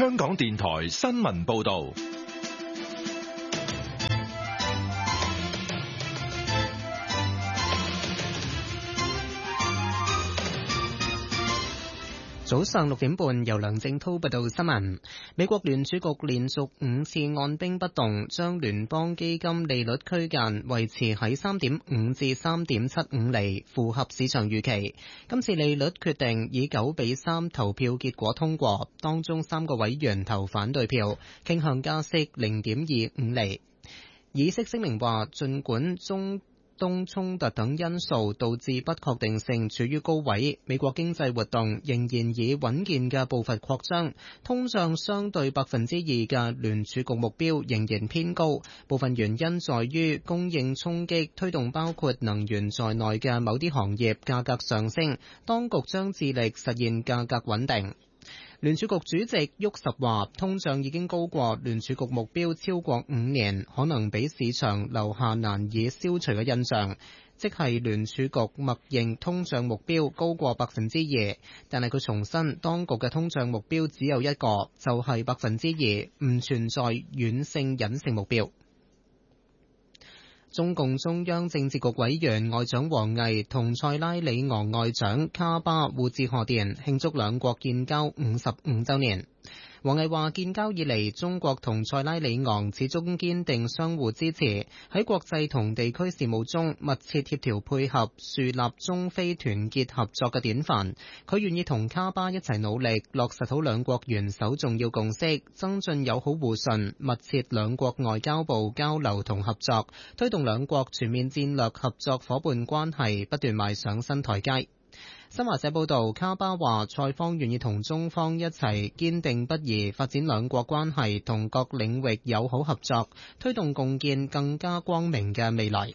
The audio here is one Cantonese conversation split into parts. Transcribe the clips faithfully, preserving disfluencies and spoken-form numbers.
香港電台新聞報道。 早上六點半，由梁正濤報道新聞。美國聯儲局連續五次按兵不動，將聯邦基金利率區間維持喺三點五至三點七五厘，符合市場預期。今次利率決定以九比三投票結果通過，當中三個委員投反對票，傾向加息零點二五厘。議息聲明話，儘管中東衝突等因素導致不確定性處於高位，美國經濟活動仍然以穩健嘅步伐擴張，通脹相對百分之二嘅聯儲局目標仍然偏高。部分原因在於供應衝擊推動包括能源在內嘅某啲行業價格上升，當局將致力實現價格穩定。聯儲局主席沃什話，通脹已經高過聯儲局目標超過五年，可能俾市場留下難以消除嘅印象，即係聯儲局默認通脹目標高過百分之二，但係佢重申當局嘅通脹目標只有一個，就係百分之二，唔存在軟性隱性目標。中共中央政治局委員外長王毅同塞拉利昂外長卡巴互致賀電，慶祝兩國建交五十五週年。王毅話，建交以嚟，中國同塞拉利昂始終堅定相互支持，喺國際同地區事務中密切協調配合，樹立中非團結合作嘅典範。佢願意同卡巴一齊努力，落實好兩國元首重要共識，增進友好互信，密切兩國外交部交流同合作，推動兩國全面戰略合作夥伴關係不斷邁上新台階。新華社報道，卡巴話塞方願意同中方一齊堅定不移發展兩國關係同各領域友好合作，推動共建更加光明嘅未來。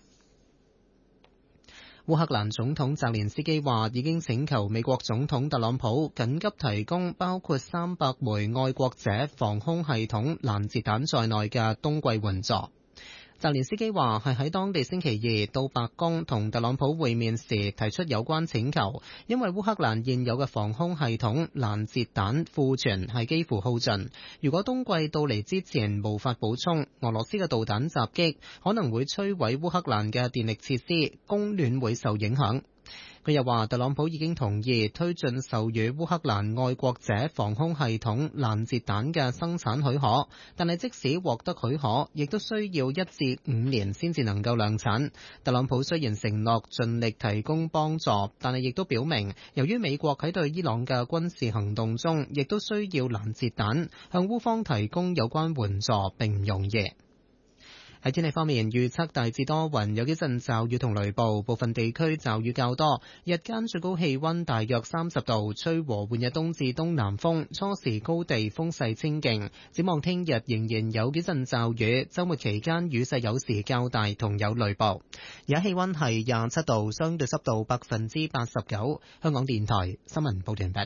烏克蘭總統澤連斯基話已經請求美國總統特朗普緊急提供包括三百枚愛國者防空系統攔截彈在內嘅冬季援助。澤連斯基話係喺當地星期二到白宮同特朗普會面時提出有關請求，因為烏克蘭現有嘅防空系統攔截彈庫存係幾乎耗盡，如果冬季到嚟之前無法補充，俄羅斯嘅導彈襲擊可能會摧毀烏克蘭嘅電力設施，供暖會受影響。佢又話，特朗普已經同意推進授予烏克蘭愛國者防空系統攔截彈嘅生產許可，但係即使獲得許可，亦都需要一至五年先至能夠量產。特朗普雖然承諾盡力提供幫助，但係亦都表明，由於美國喺對伊朗嘅軍事行動中，亦都需要攔截彈，向烏方提供有關援助並唔容易。喺天氣方面，預測大致多雲，有幾陣驟雨同雷暴，部分地區驟雨較多。日間最高氣溫大約三十度，吹和緩嘅東至東南風，初時高地風勢清勁。展望聽日仍然有幾陣驟雨，週末期間雨勢有時較大同有雷暴。而家氣溫係廿七度，相對濕度百分之八十九。香港電台新聞報完畢。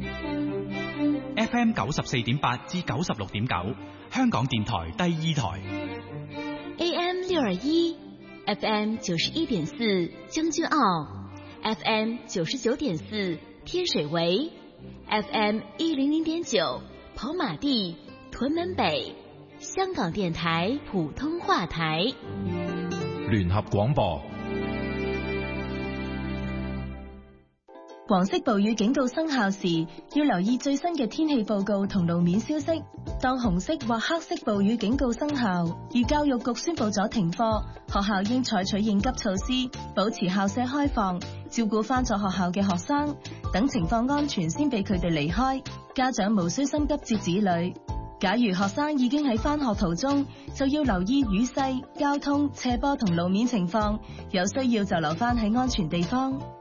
F M 九十四點八至九十六點九，香港電台第二台。 A M 六二一 ，F M 九十一點四將軍澳 ，F M 九十九點四天水圍 ，F M 一零零點九跑馬地屯門北，香港電台普通話台。 聯合廣播。 黃色暴雨警告生效時，要留意最新嘅天氣報告同路面消息。當紅色或黑色暴雨警告生效，而教育局宣布咗停課，學校應採取應急措施，保持校舍開放，照顧返咗學校嘅學生，等情況安全先俾佢哋離開。家長無需心急接子女。假如學生已經喺返學途中，就要留意雨勢、交通、斜坡同路面情況，有需要就留返喺安全地方。